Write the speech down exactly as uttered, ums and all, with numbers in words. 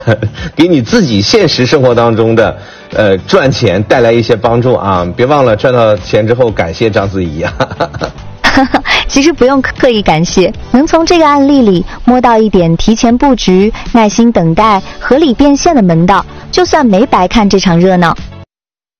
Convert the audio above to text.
给你自己现实生活当中的呃赚钱带来一些帮助啊！别忘了赚到钱之后感谢章子怡啊。 其实不用刻意感谢，能从这个案例里摸到一点提前布局、耐心等待、合理变现的门道，就算没白看这场热闹。